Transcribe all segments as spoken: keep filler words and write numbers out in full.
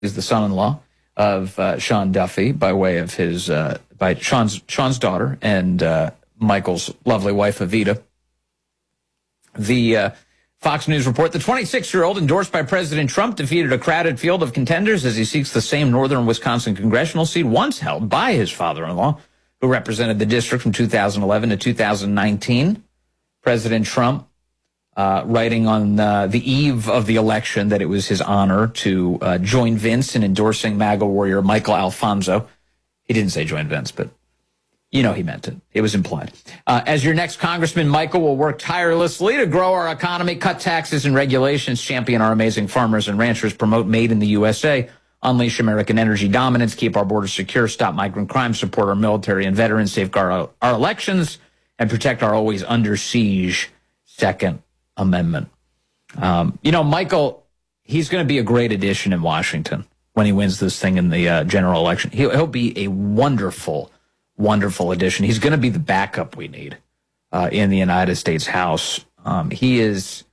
He's the son-in-law of uh, Sean Duffy by way of his, uh, by Sean's, Sean's daughter and uh, Michael's lovely wife, Evita. The uh, Fox News report, the twenty-six-year-old endorsed by President Trump defeated a crowded field of contenders as he seeks the same northern Wisconsin congressional seat once held by his father-in-law, who represented the district from two thousand eleven to two thousand nineteen. President Trump uh, writing on uh, the eve of the election that it was his honor to uh, join Vince in endorsing MAGA warrior Michael Alfonso. He didn't say join Vince, but you know he meant it. It was implied. Uh, as your next congressman, Michael will work tirelessly to grow our economy, cut taxes and regulations, champion our amazing farmers and ranchers, promote made in the U S A, unleash American energy dominance, keep our borders secure, stop migrant crime, support our military and veterans, safeguard our, our elections, and protect our always under siege Second Amendment. Um, you know, Michael, he's going to be a great addition in Washington when he wins this thing in the uh, general election. He'll, he'll be a wonderful Wonderful addition. He's going to be the backup we need uh, in the United States House. Um, he is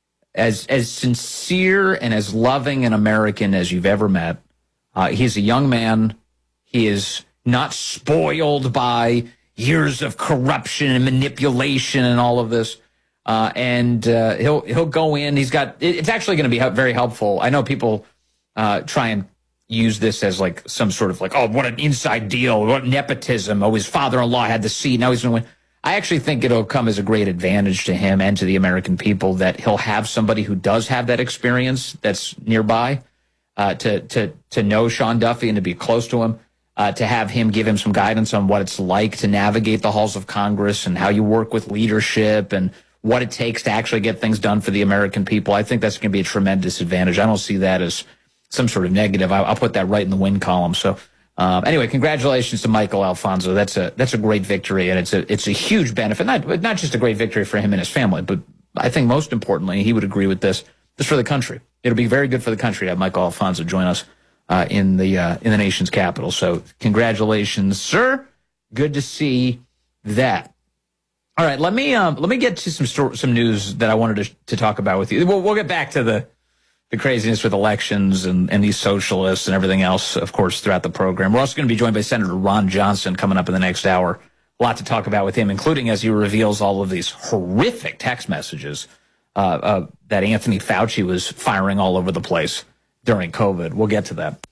as as sincere and as loving an American as you've ever met. Uh, he's a young man. He is not spoiled by years of corruption and manipulation and all of this. Uh, and uh, he'll he'll go in. He's got. It's actually going to be very helpful. I know people uh, try and use this as like some sort of like, oh, what an inside deal, what nepotism. Oh, his father-in-law had the seat. Now he's going to win. I actually think it'll come as a great advantage to him and to the American people that he'll have somebody who does have that experience that's nearby uh, to to to know Sean Duffy and to be close to him, uh, to have him give him some guidance on what it's like to navigate the halls of Congress and how you work with leadership and what it takes to actually get things done for the American people. I think that's going to be a tremendous advantage. I don't see that as some sort of negative. I'll, I'll put that right in the win column. So um, anyway, congratulations to Michael Alfonso. That's a that's a great victory, and it's a it's a huge benefit. Not not just a great victory for him and his family, but I think most importantly, he would agree with this. This for the country. It'll be very good for the country to have Michael Alfonso join us uh, in the uh, in the nation's capital. So congratulations, sir. Good to see that. All right, let me um, let me get to some sto- some news that I wanted to to talk about with you. We'll we'll get back to the. the craziness with elections and, and these socialists and everything else, of course, throughout the program. We're also going to be joined by Senator Ron Johnson coming up in the next hour. A lot to talk about with him, including as he reveals all of these horrific text messages uh, uh, that Anthony Fauci was firing all over the place during COVID. We'll get to that.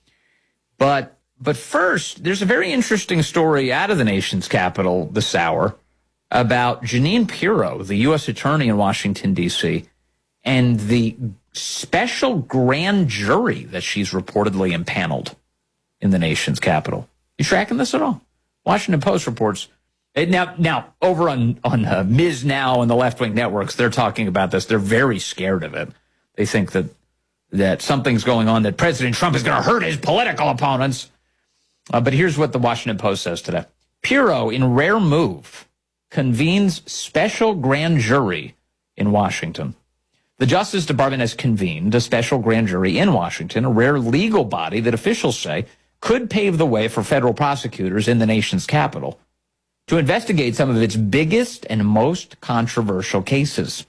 But but first, there's a very interesting story out of the nation's capital this hour about Jeanine Pirro, the U S attorney in Washington, D C, and the special grand jury that she's reportedly impaneled in the nation's capital. You tracking this at all? Washington Post reports. Now, now over on, on uh, Miz Now and the left-wing networks, they're talking about this. They're very scared of it. They think that that something's going on, that President Trump is going to hurt his political opponents. Uh, but here's what the Washington Post says today. Pirro, in rare move, convenes special grand jury in Washington. The Justice Department has convened a special grand jury in Washington, a rare legal body that officials say could pave the way for federal prosecutors in the nation's capital to investigate some of its biggest and most controversial cases.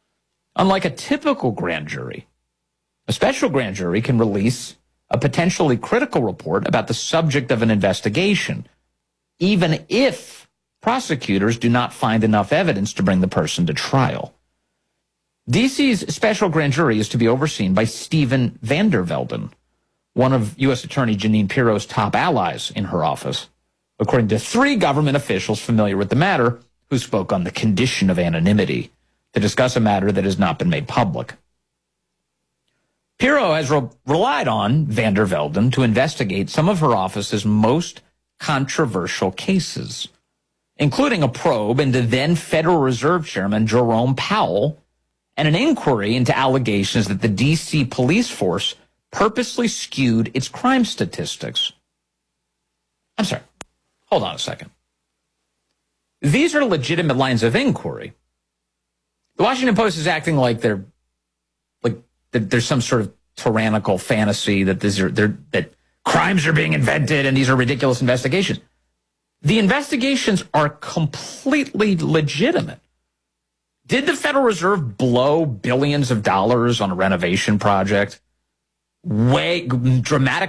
Unlike a typical grand jury, a special grand jury can release a potentially critical report about the subject of an investigation, even if prosecutors do not find enough evidence to bring the person to trial. D C's special grand jury is to be overseen by Steven Vander Velden, one of U S Attorney Jeanine Pirro's top allies in her office, according to three government officials familiar with the matter who spoke on the condition of anonymity to discuss a matter that has not been made public. Pirro has re- relied on Vander Velden to investigate some of her office's most controversial cases, including a probe into then Federal Reserve Chairman Jerome Powell and an inquiry into allegations that the D C police force purposely skewed its crime statistics. I'm sorry. Hold on a second. These are legitimate lines of inquiry. The Washington Post is acting like they're like that there's some sort of tyrannical fantasy that these are they're, that crimes are being invented and these are ridiculous investigations. The investigations are completely legitimate. Did the Federal Reserve blow billions of dollars on a renovation project? way dramatic